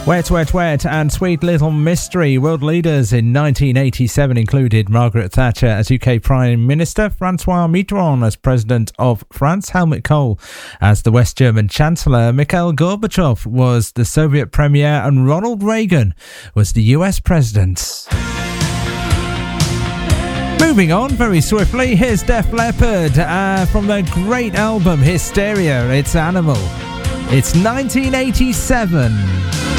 Wet, Wet, Wet and Sweet Little Mystery. World leaders in 1987 included Margaret Thatcher as UK Prime Minister, Francois Mitterrand as President of France, Helmut Kohl as the West German Chancellor, Mikhail Gorbachev was the Soviet Premier, and Ronald Reagan was the US President. Moving on very swiftly, here's Def Leppard from their great album Hysteria. It's Animal. It's 1987.